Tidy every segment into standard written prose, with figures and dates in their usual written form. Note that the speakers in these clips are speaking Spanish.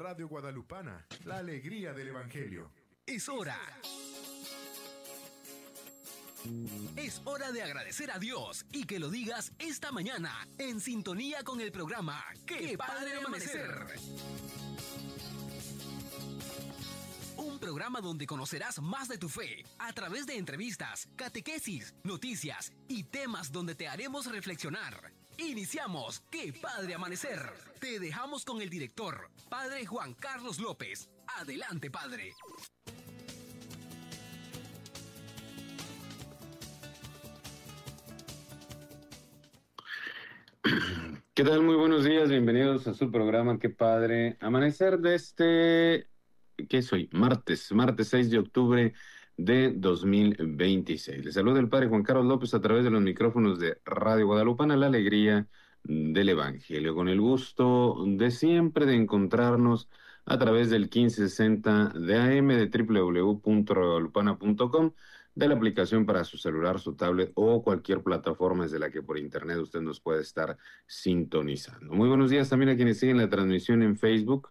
Radio Guadalupana, la alegría del Evangelio. Es hora. Es hora de agradecer a Dios y que lo digas esta mañana en sintonía con el programa ¡Qué Padre Amanecer! Un programa donde conocerás más de tu fe a través de entrevistas, catequesis, noticias y temas donde te haremos reflexionar. Iniciamos ¡Qué Padre Amanecer! Te dejamos con el director, Padre Juan Carlos López. Adelante, Padre. ¿Qué tal? Muy buenos días, bienvenidos a su programa Qué Padre Amanecer de ¿qué soy? Martes 6 de octubre de 2026. Les saluda el Padre Juan Carlos López a través de los micrófonos de Radio Guadalupana, la alegría del Evangelio, con el gusto de siempre de encontrarnos a través del 1560 de AM de www.radioguadalupana.com, de la aplicación para su celular, su tablet o cualquier plataforma desde la que por internet usted nos puede estar sintonizando. Muy buenos días también a quienes siguen la transmisión en Facebook.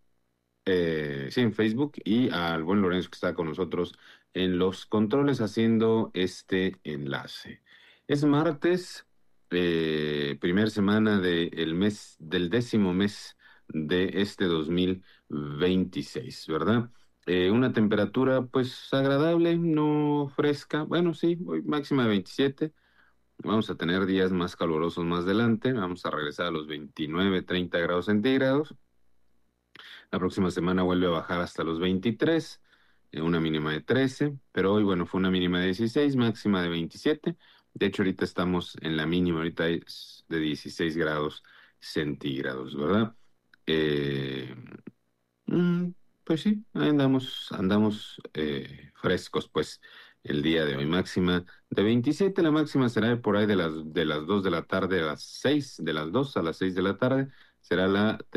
En Facebook, y al buen Lorenzo que está con nosotros en los controles haciendo este enlace. Es martes, primer semana del mes, del 10º mes de este 2026, ¿verdad? Una temperatura pues agradable, no fresca, bueno sí, hoy máxima de 27, vamos a tener días más calurosos más adelante, vamos a regresar a los 29, 30 grados centígrados. La próxima semana vuelve a bajar hasta los 23, una mínima de 13, pero hoy, bueno, fue una mínima de 16, máxima de 27. De hecho, ahorita estamos en la mínima, ahorita es de 16 grados centígrados, ¿verdad? Pues sí, ahí andamos frescos, pues, el día de hoy. Máxima de 27, la máxima será por ahí de las 2 de la tarde a las 6, de las 2 a las 6 de la tarde, será la